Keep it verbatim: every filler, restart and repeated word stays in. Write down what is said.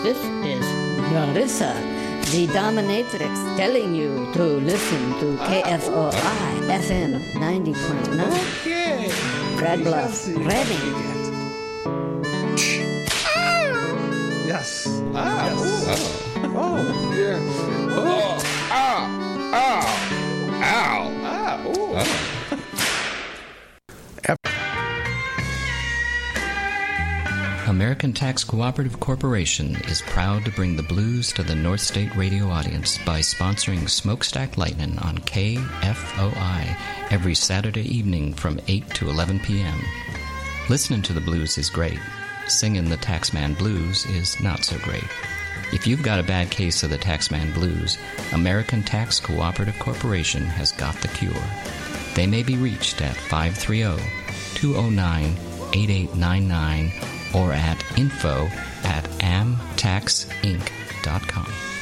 This is Larissa, the dominatrix, telling you to listen to K F O I F M ninety point nine. Okay. Red Bluff, Reading. Yes. Ah, Yes. ooh. Oh, yeah. Oh, ow, ow, ow. Ah, ooh. Oh. American Tax Cooperative Corporation is proud to bring the blues to the North State radio audience by sponsoring Smokestack Lightning on K F O I every Saturday evening from eight to eleven p.m. Listening to the blues is great. Singing the Taxman Blues is not so great. If you've got a bad case of the Taxman Blues, American Tax Cooperative Corporation has got the cure. They may be reached at five three zero, two zero nine, eight eight nine nine or at info at am tax inc dot com.